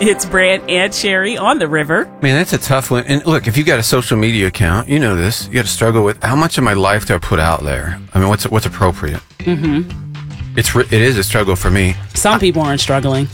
It's Brant and Sherry on the river. Man, that's a tough one. And look, if you got a social media account, you know this. You got to struggle with how much of my life do I put out there? I mean, what's appropriate? Mm-hmm. It is a struggle for me. Some people aren't struggling.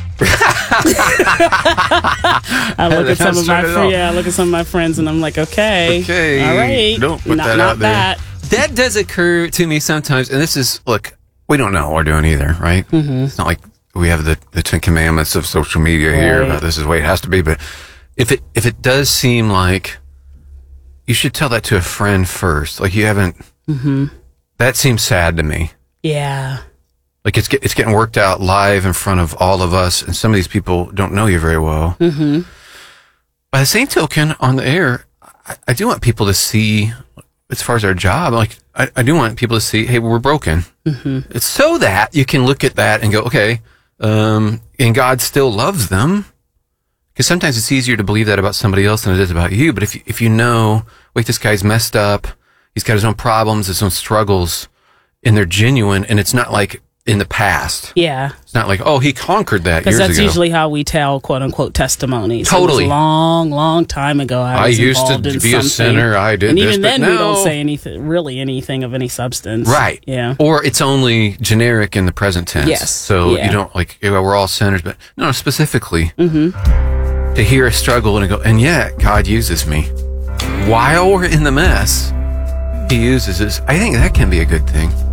I look at some of my friends and I'm like, okay, all right, don't put that out there. That does occur to me sometimes, and this is, look, we don't know what we're doing either, right? Mm-hmm. It's not like we have the 10 commandments of social media here about this is the way it has to be, but if it does seem like you should tell that to a friend first, like you haven't, that seems sad to me. Yeah. Like it's getting worked out live in front of all of us, and some of these people don't know you very well. Mm-hmm. By the same token, on the air, I do want people to see, as far as our job, like I do want people to see, hey, we're broken. Mm-hmm. It's so that you can look at that and go, okay, and God still loves them. Because sometimes it's easier to believe that about somebody else than it is about you. But if you know, wait, this guy's messed up, he's got his own problems, his own struggles, and they're genuine, and it's not like in the past. Yeah. It's not like, oh, he conquered that years ago. Because that's usually how we tell, quote unquote, testimonies. Totally. It was long time ago. I was used to be a sinner. I did and this, even then, but we don't say anything of any substance. Right. Yeah. Or it's only generic in the present tense. Yes. So you don't like, we're all sinners, but no, specifically to hear a struggle and go, and yet God uses me. While we're in the mess, he uses us. I think that can be a good thing.